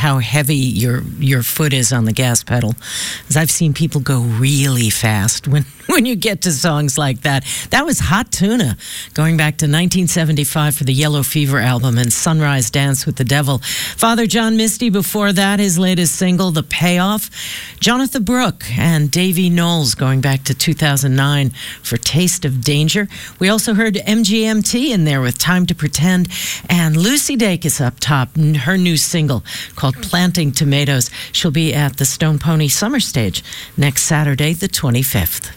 how heavy your foot is on the gas pedal. As I've seen people go really fast when you get to songs like that. That was Hot Tuna, going back to 1975 for the Yellow Fever album, and Sunrise Dance with the Devil. Father John Misty before that, his latest single, The Payoff. Jonathan Brooke and Davy Knowles going back to 2009 for Taste of Danger. We also heard MGMT in there with Time to Pretend, and Lucy Dacus up top, her new single called Planting Tomatoes. She'll be at the Stone Pony Summer Stage next Saturday, the 25th.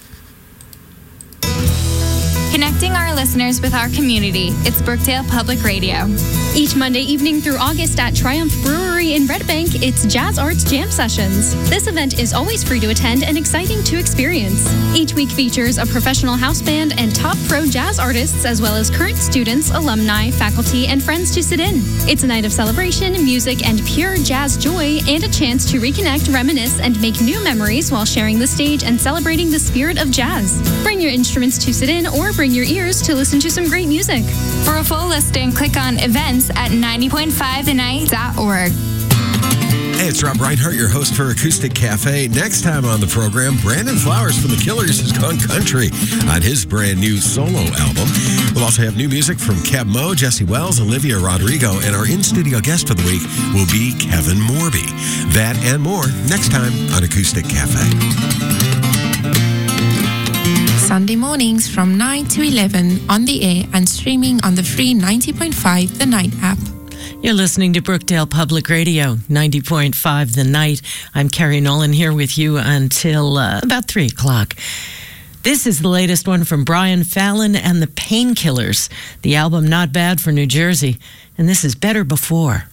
Connecting our listeners with our community, it's Brookdale Public Radio. Each Monday evening through August at Triumph Brewery in Red Bank, it's Jazz Arts Jam Sessions. This event is always free to attend and exciting to experience. Each week features a professional house band and top pro jazz artists, as well as current students, alumni, faculty, and friends to sit in. It's a night of celebration, music, and pure jazz joy, and a chance to reconnect, reminisce, and make new memories while sharing the stage and celebrating the spirit of jazz. Bring your instruments to sit in, or bring your ears to listen to some great music. For a full listing, click on events at 90.5thenight.org. Hey, it's Rob Reinhart, your host for Acoustic Cafe. Next time on the program, Brandon Flowers from The Killers has gone country on his brand new solo album. We'll also have new music from Keb Mo, Jesse Wells, Olivia Rodrigo, and our in-studio guest for the week will be Kevin Morby. That and more next time on Acoustic Cafe. Sunday mornings from 9 to 11 on the air and streaming on the free 90.5 The Night app. You're listening to Brookdale Public Radio, 90.5 The Night. I'm Carrie Nolan here with you until about 3 o'clock. This is the latest one from Brian Fallon and the Painkillers, the album Not Bad for New Jersey, and this is Better Before.